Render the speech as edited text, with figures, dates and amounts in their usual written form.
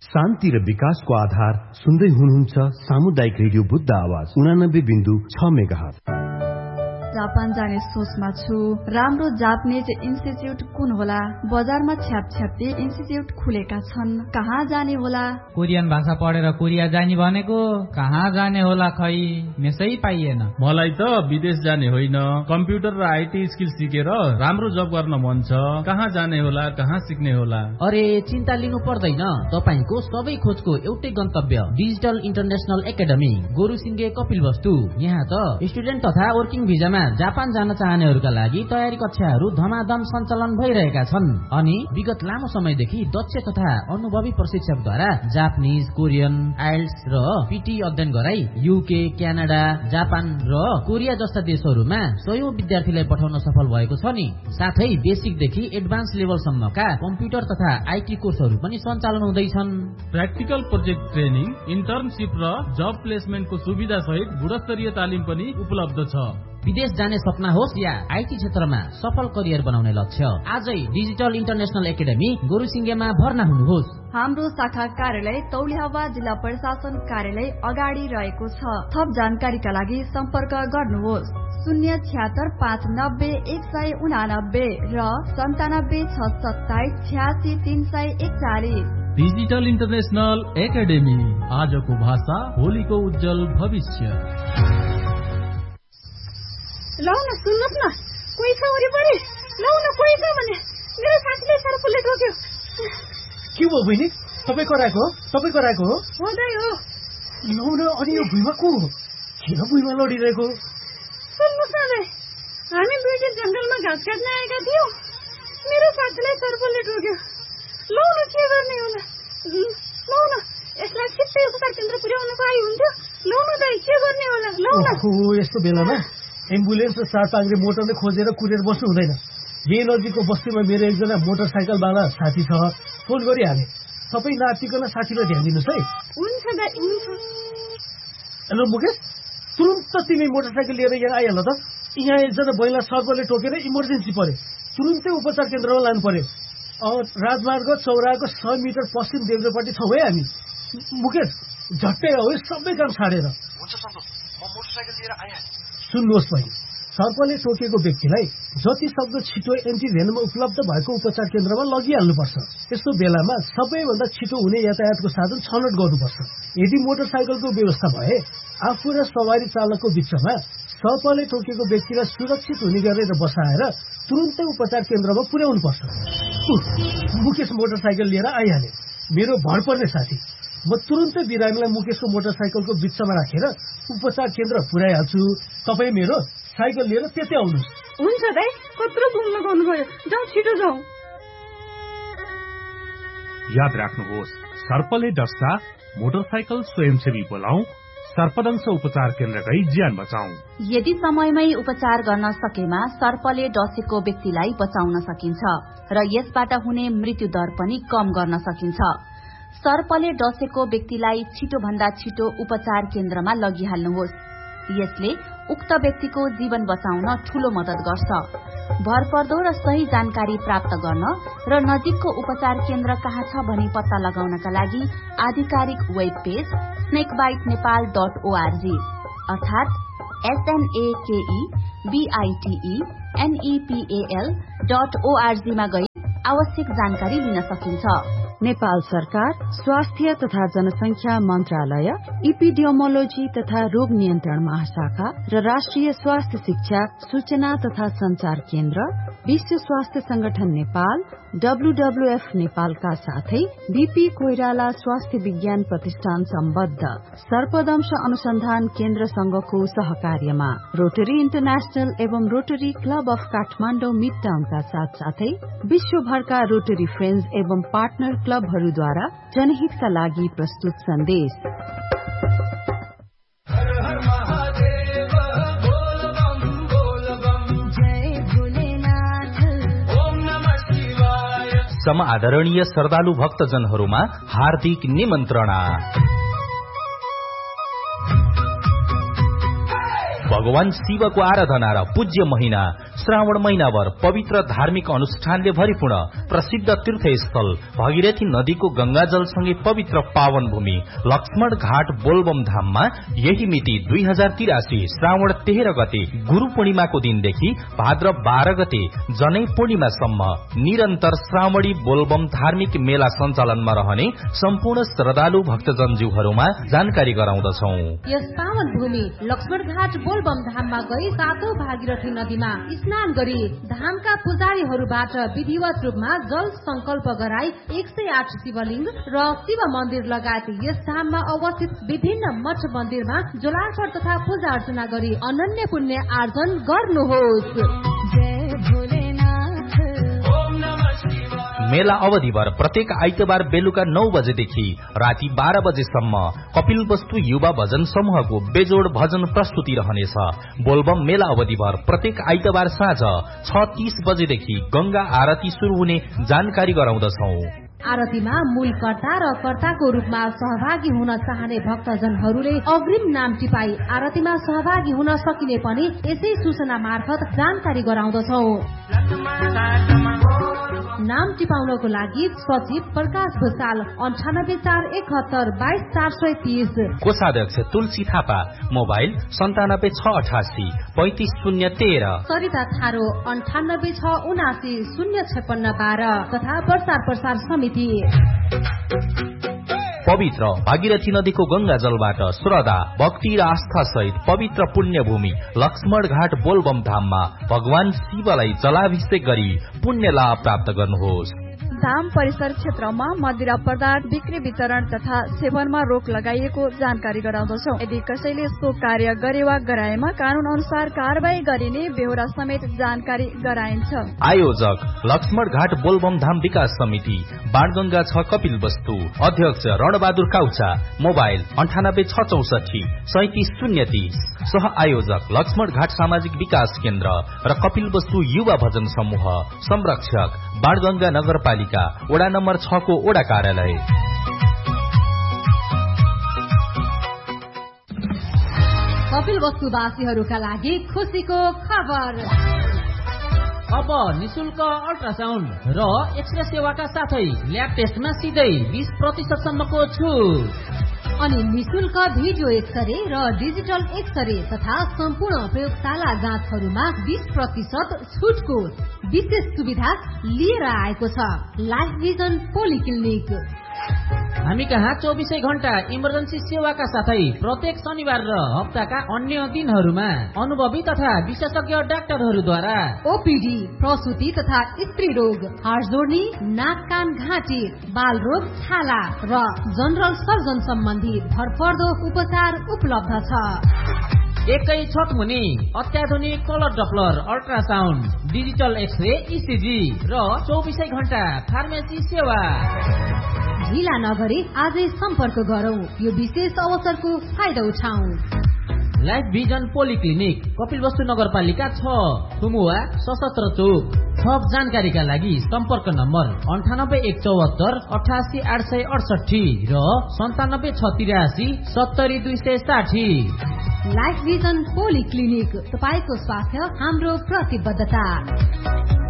शान्ति र विकासको आधार सुन्दै हुनुहुन्छ सामुदायिक रेडियो बुद्ध आवाज 89.6 मेगाहर्ज। जापान जाने सोचमा छु। राम्रो जापानिज इन्स्टिट्युट कुन होला? बजारमा छ्यापछ्याप्पी इन्स्टिट्युट खुलेका छन्, कहाँ जाने होला? कोरियन भाषा पढेर कोरिया जाने भनेको कहाँ जाने होला खै, मेसै पाइएन। मलाई त विदेश जाने होइन, कम्प्युटर र आईटी स्किल सिकेर राम्रो जब गर्न मन छ। कहाँ जाने होला, कहाँ सिक्ने होला? अरे चिन्ता लिनु पर्दैन, तपाईको सबै खोजको एउटै गन्तव्य डिजिटल इन्टरनेशनल एकाडेमी गोरुसिङ्गे कपिलवस्तु। यहाँ त स्टुडेन्ट तथा वर्किङ भिजामा जापान जान चाहनेहरूका लागि तयारी कक्षाहरू धमाधम सञ्चालन भइरहेका छन् अनि विगत लामो समयदेखि दक्ष तथा अनुभवी प्रशिक्षकद्वारा जापानिज, कोरियन, आइल्स र पीटी अध्ययन गराई युके, क्यानाडा, जापान र कोरिया जस्ता देशहरूमा सयौं विद्यार्थीलाई पठाउन सफल भएको छ नि। साथै बेसिकदेखि एडभान्स लेभलसम्मका कम्प्युटर तथा आईटी कोर्सहरू पनि सञ्चालन हुँदैछन्। प्र्याक्टिकल प्रोजेक्ट ट्रेनिङ, इन्टर्नशिप र जब प्लेसमेन्टको सुविधा सहित गुणस्तरीय तालिम पनि उपलब्ध छ। विदेश जाने सपना होस् या आईटी क्षेत्रमा सफल करियर बनाउने लक्ष्य, आजै डिजिटल इन्टरनेशनल एकाडेमी गोरुसिङ्गेमा भर्ना हुनुहोस्। हाम्रो शाखा कार्यालय तौलिहावा जिल्ला प्रशासन कार्यालय अगाडि रहेको छ। थप जानकारीका लागि सम्पर्क गर्नुहोस् 076-590-189 र 97-627-86-341। डिजिटल इन्टरनेशनल एकाडेमी, आजको भाषा भोलिको उज्जवल भविष्य। लौ न सुन्नुहोस् न, कोही छ वरिपरि? लौ न कोही छ भने मेरो साथीले सर्पले टोक्यो। के भयो बहिनी? तपाईँ कराएको हो? हो दाइ हो। लौ न, अनि यो भुइँमा को हो? किन भुइँमा लडिरहेको? सुन्नुहोस् न दाइ, हामी दुईटा जङ्गलमा घाँस काट्न आएका थियौँ, मेरो साथीलाई सर्पले टोक्यो। लौ न के गर्ने होला? लौ न, यसलाई छिट्टै उपचार केन्द्र पुर्याउनु पाए हुन्थ्यो। लौ न दाइ, के गर्ने होला? लौ न। यस्तो बेलामा एम्बुलेन्स र 4 पाङ्ग्रे मोटरले खोजेर कुरेर बस्नु हुँदैन। यही नजिकको बस्तीमा मेरो एकजना मोटरसाइकलवाला साथी छ, फोन गरिहाले। तपाईँ नातिकन साथीलाई ध्यान दिनुहोस् है। हुन्छ दाइ, हुन्छ। हेलो मुकेश, तुरुन्त तिमी मोटरसाइकल लिएर यहाँ आइहाल त। यहाँ एकजना महिला सर्पले टोकेर इमर्जेन्सी पर्यो, तुरुन्तै उपचार केन्द्रमा लानु पर्यो। राजमार्ग चौराको 100 मिटर पश्चिम देब्रेपट्टि छौँ है हामी। मुकेश, झट्टै हो, सबै काम छाडेर। हुन्छ सन्तोष, म मोटरसाइकल लिएर आइहालेँ। सुन्नुहोस् भाइ, सर्पले टोकेको व्यक्तिलाई जति सक्दो छिटो एन्टिभेनम उपलब्ध भएको उपचार केन्द्रमा लगिहाल्नुपर्छ। यस्तो बेलामा सबैभन्दा छिटो हुने यातायातको साधन छनौट गर्नुपर्छ। यदि मोटरसाइकलको व्यवस्था भए आफू र सवारी चालकको बीचमा सर्पले टोकेको व्यक्तिलाई सुरक्षित हुने गरेर बसाएर तुरुन्तै उपचार केन्द्रमा पुर्याउनुपर्छ। मुकेश मोटरसाइकल लिएर आइहाले, मेरो भरपर्ने साथी। म तुरुन्तै बिरामीलाई मुकेशको मोटरसाइकलको बिचमा राखेर उपचार केन्द्र पुर्याइहाल्छु। तपाईँ मेरो साइकल लिएर त्यतै आउनुहोस्। हुन्छ दाइ, कत्रो घुम्न गर्नुभयो, जाउँ छिटो जाउँ। याद राख्नुहोस्, सर्पले डस्दा मोटरसाइकल स्वयंसेवी बोलाऊ, सर्पदंश उपचार केन्द्र गई ज्यान बचाऊ। यदि समयमै उपचार गर्न सकेमा सर्पले डसेको व्यक्तिलाई बचाउन सकिन्छ र यसबाट हुने मृत्यु दर पनि कम गर्न सकिन्छ। सर्पले डसेको व्यक्तिलाई छिटो भन्दा छिटो उपचार केन्द्रमा लगिहाल्नुहोस्। यसले उक्त व्यक्तिको जीवन बचाउन ठूलो मद्दत गर्छ। भरपर्दो र सही जानकारी प्राप्त गर्न र नजिकको उपचार केन्द्र कहाँ छ भनी पत्ता लगाउनका लागि आधिकारिक वेब पेज snakebitenepal.org अर्थात snakebitenepal.org मा गई आवश्यक जानकारी लिन सकिन्छ। नेपाल सरकार स्वास्थ्य तथा जनसंख्या मन्त्रालय, इपिडियोमोलोजी तथा रोग नियन्त्रण महाशाखा र राष्ट्रिय स्वास्थ्य शिक्षा सूचना तथा संचार केन्द्र, विश्व स्वास्थ्य संगठन नेपाल, WWF नेपालका साथै बीपी कोइराला स्वास्थ्य विज्ञान प्रतिष्ठान सम्बद्ध सर्पदंश अनुसन्धान केन्द्र संघको सहकार्यमा रोटरी इन्टरनेशनल एवं रोटरी क्लब अफ काठमाडौँ मिडटाउनका साथसाथै विश्वभरका रोटरी फ्रेन्ड्स एवं पार्टनर क्लबहरूद्वारा जनहितका लागि प्रस्तुत सन्देश। समादरणीय श्रद्धालु भक्तजनहरूमा हार्दिक निमन्त्रणा। भगवान शिवको आराधना र पूज्य महिना श्रावण महिनाभर पवित्र धार्मिक अनुष्ठानले भरिपूर्ण प्रसिद्ध तीर्थस्थल भगीरथी नदीको गंगाजलसँगै पवित्र पावन भूमि लक्ष्मण घाट बोलबम धाममा यही मिति 2083 श्रावण 13 गते गुरु पूर्णिमाको दिनदेखि भाद्र 12 गते जनै पूर्णिमासम्म निरन्तर श्रावणी बोलबम धार्मिक मेला सञ्चालनमा रहने सम्पूर्ण श्रद्धालु भक्तजनज्यूहरूमा जानकारी गराउँदछौ। यस पावन भूमि लक्ष्मण घाट बोलबम धाममा गई सातौं भागीरथी नदीमा स्नान गरी धामका पुजारीहरूबाट विधिवत रूपमा जल संकल्प गराई 108 शिवलिंग र शिव मन्दिर लगायत यस धाममा अवस्थित विभिन्न मठ मन्दिरमा जलार्पण तथा पूजा अर्चना गरी अनन्य पुण्य आर्जन गर्नुहोस्। जय भोलेनाथ। मेला अवधिभर प्रत्येक आइतबार बेलुका 9 बजेदेखि राति 12 बजेसम्म कपिल वस्तु युवा भजन समूहको बेजोड भजन प्रस्तुति रहनेछ। बोलबम मेला अवधिभर प्रत्येक आइतबार साँझ 6:30 बजेदेखि गंगा आरती शुरू हुने जानकारी गराउँदछौ। आरतीमा मूल कर्ता र कर्ताको रूपमा सहभागी हुन चाहने भक्तजनहरूले अग्रिम नाम टिपाई आरतीमा सहभागी हुन सकिने पनि यसै सूचना मार्फत जानकारी गराउँदछौ। नाम टिपाउनको लागि सचिव प्रकाश भूषाल 9841722430, कोषाध्यक्ष तुलसी थापा, मोबाइल 9768 35013, सरिता थारो 9867905612 तथा प्रचार प्रसार समिति। पवित्र भागीरथी नदीको गंगा जलबाट श्रद्धा भक्ति र आस्था सहित पवित्र पुण्य भूमि लक्ष्मण घाट बोलबम धाममा भगवान शिवलाई जलाभिषेक गरी पुण्य लाभ प्राप्त गर्नुहोस्। धाम परिसर क्षेत्रमा मदिरा पदार्थ बिक्री वितरण तथा सेवनमा रोक लगाइएको जानकारी गराउँदछौ। यदि कसैले सो कार्य गरे वा गराएमा कानून अनुसार कारवाही गरिने बेहोरा समेत जानकारी गराइन्छ। आयोजक लक्ष्मण घाट बोलबम धाम विकास समिति, बाणगंगा 6 कपिल वस्तु, अध्यक्ष रणबहादुर काउचा, मोबाइल 9864 37030, सह आयोजक लक्ष्मण घाट सामाजिक विकास केन्द्र र कपिल वस्तु युवा भजन समूह, संरक्षक बाणगंगा नगरपालिका वडा नम्बर 6 को वडा कार्यालय। कपिल वस्तुवासीहरूका लागि खुसीको खबर। अब निशुल्क अल्ट्रासाउन्ड र एक्सरे सेवाका साथै ल्याब टेस्टमा सिधै 20% सम्मको छुट अनि निशुल्क भिडियो एक्सरे र डिजिटल एक्सरे तथा सम्पूर्ण प्रयोगशाला जाँचहरूमा 20% छुटको विशेष सुविधा लिएर आएको छ लाइफ भिजन पोलिक्लिनिक। हामी कहाँ 24 घण्टा इमर्जेन्सी सेवाका साथै प्रत्येक शनिबार र हप्ताका अन्य दिनहरूमा अनुभवी तथा विशेषज्ञ डाक्टरहरूद्वारा ओपीडी, प्रसूति तथा स्त्री रोग, हाड जोड्नी, नाक कान घाँटी, बाल रोग, छाला र जनरल सर्जन सम्बन्धी भरपर्दो उपचार उपलब्ध छ। एकै छत मुनि अत्याधुनिक colour Doppler ultrasound, digital x-ray, ECG र 24 घण्टा फार्मेसी सेवा। ढिला नगरी आजै सम्पर्क गरौं, यो विशेष अवसरको फाइदा उठाउँ। लाइफ भिजन पोलिक्लिनिक, कपिल वस्तु नगरपालिका 6, थुमुवा, सशस्त्र चौक। थप जानकारीका लागि सम्पर्क नम्बर 9814 88868 र 97683 70260। लाइफ भिजन पोलिक्लिनिक, तपाईको स्वास्थ्य हाम्रो प्रतिबद्धता।